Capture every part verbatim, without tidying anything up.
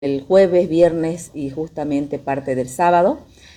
el jueves, viernes y justamente parte del sábado.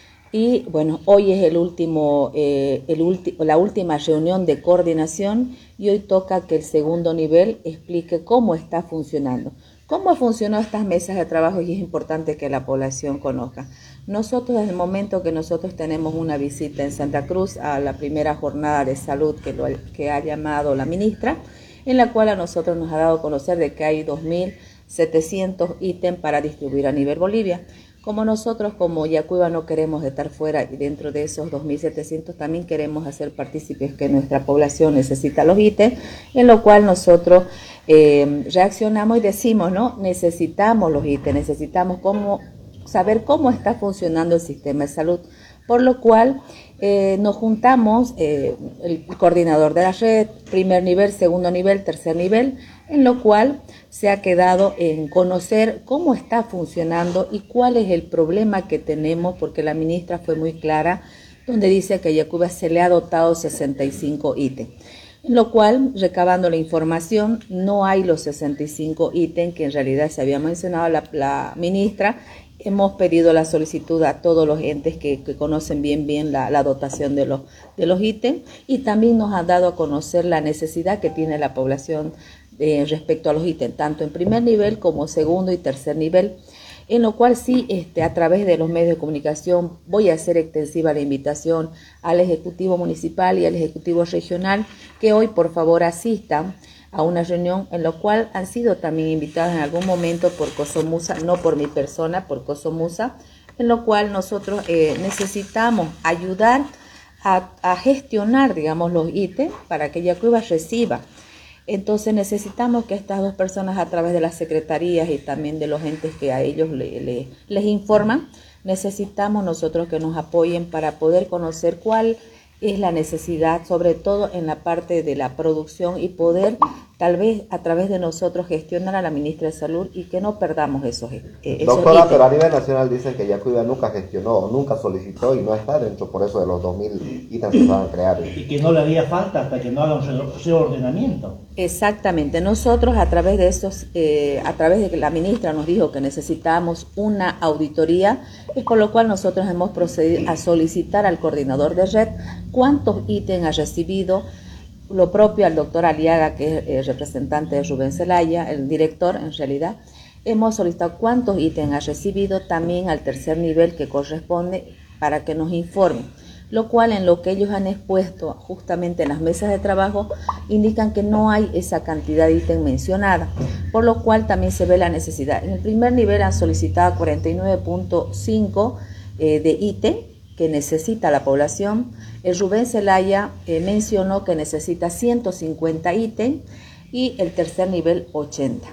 Y bueno, hoy es el último, eh, el ulti la última reunión de coordinación y hoy toca que el segundo nivel explique cómo está funcionando. ¿Cómo funcionan estas mesas de trabajo? Y es importante que la población conozca. Nosotros, desde el momento que nosotros tenemos una visita en Santa Cruz a la primera jornada de salud que, lo, que ha llamado la ministra, en la cual a nosotros nos ha dado a conocer de que hay dos mil setecientos ítems para distribuir a nivel Bolivia. Como nosotros como Yacuiba no queremos estar fuera y dentro de esos dos mil setecientos también queremos hacer partícipes que nuestra población necesita los ítems, en lo cual nosotros eh, reaccionamos y decimos, ¿no? Necesitamos los ítems, necesitamos cómo, saber cómo está funcionando el sistema de salud, por lo cual eh, nos juntamos, eh, el coordinador de la red, primer nivel, segundo nivel, tercer nivel, en lo cual se ha quedado en conocer cómo está funcionando y cuál es el problema que tenemos, porque la ministra fue muy clara, donde dice que a Yacuiba se le ha dotado sesenta y cinco ítems. En lo cual, recabando la información, no hay los sesenta y cinco ítems que en realidad se había mencionado la, la ministra. Hemos pedido la solicitud a todos los entes que, que conocen bien bien la, la dotación de los, de los ítems y también nos han dado a conocer la necesidad que tiene la población eh, respecto a los ítems, tanto en primer nivel como segundo y tercer nivel, en lo cual sí, este, a través de los medios de comunicación voy a hacer extensiva la invitación al Ejecutivo Municipal y al Ejecutivo Regional que hoy por favor asistan a una reunión en la cual han sido también invitados en algún momento por Cosomusa, no por mi persona, por Cosomusa, en lo cual nosotros eh, necesitamos ayudar a, a gestionar, digamos, los ítems para que Yacuiba reciba. Entonces necesitamos que estas dos personas a través de las secretarías y también de los entes que a ellos le, le, les informan, necesitamos nosotros que nos apoyen para poder conocer cuál es la necesidad, sobre todo en la parte de la producción y poder tal vez a través de nosotros gestionar a la ministra de Salud y que no perdamos esos, eh, esos Doctora, ítems. pero a nivel nacional dicen que Yacuiba nunca gestionó, nunca solicitó y no está dentro por eso de los dos mil ítems que se van a crear. Y que no le haría falta hasta que no haga un reordenamiento. Exactamente, nosotros a través de esos, eh, a través de que la ministra nos dijo que necesitábamos una auditoría, es por lo cual nosotros hemos procedido a solicitar al coordinador de red cuántos ítems ha recibido, lo propio al doctor Aliaga, que es el representante de Rubén Zelaya, el director en realidad, hemos solicitado cuántos ítems ha recibido también al tercer nivel que corresponde para que nos informe, lo cual en lo que ellos han expuesto justamente en las mesas de trabajo indican que no hay esa cantidad de ítem mencionada, por lo cual también se ve la necesidad. En el primer nivel han solicitado cuarenta y nueve punto cinco eh, de ítem que necesita la población. El Rubén Zelaya eh, mencionó que necesita ciento cincuenta ítems y el tercer nivel ochenta.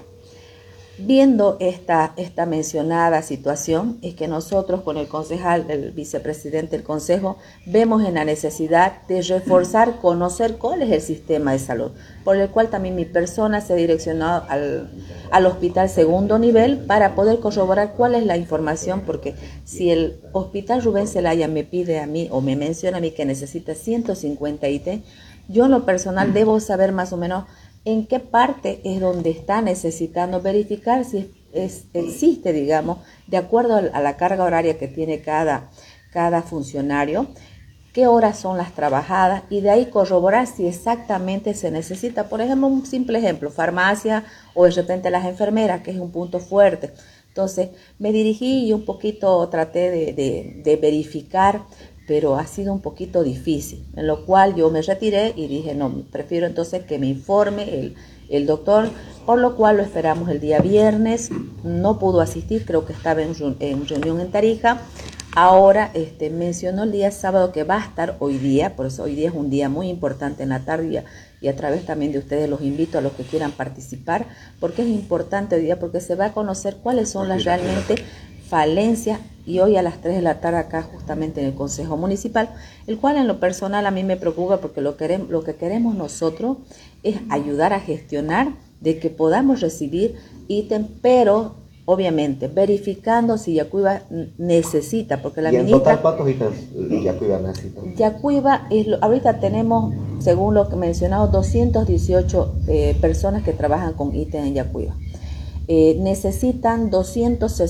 Viendo esta, esta mencionada situación, es que nosotros con el concejal, el vicepresidente del consejo, vemos en la necesidad de reforzar, conocer cuál es el sistema de salud, por el cual también mi persona se ha direccionado al, al hospital segundo nivel para poder corroborar cuál es la información, porque si el hospital Rubén Zelaya me pide a mí o me menciona a mí que necesita ciento cincuenta ítems, yo en lo personal debo saber más o menos en qué parte es donde está necesitando verificar si es, existe, digamos, de acuerdo a la carga horaria que tiene cada, cada funcionario, qué horas son las trabajadas y de ahí corroborar si exactamente se necesita. Por ejemplo, un simple ejemplo, farmacia o de repente las enfermeras, que es un punto fuerte. Entonces me dirigí y un poquito traté de, de, de verificar, pero ha sido un poquito difícil, en lo cual yo me retiré y dije, no, prefiero entonces que me informe el, el doctor, por lo cual lo esperamos el día viernes. No pudo asistir, creo que estaba en, en reunión en Tarija. Ahora este, mencionó el día sábado que va a estar hoy día, por eso hoy día es un día muy importante en la tarde y a través también de ustedes los invito a los que quieran participar, porque es importante hoy día, porque se va a conocer cuáles son las realmente falencias y hoy a las tres de la tarde acá justamente en el Consejo Municipal, el cual en lo personal a mí me preocupa porque lo, queremos, lo que queremos nosotros es ayudar a gestionar de que podamos recibir ítem, pero obviamente verificando si Yacuiba necesita, porque la ¿Y en ministra... total cuántos ítems Yacuiba necesita? Yacuiba, es lo, ahorita tenemos, según lo que he mencionado, doscientas dieciocho eh, personas que trabajan con ítem en Yacuiba. eh, necesitan doscientos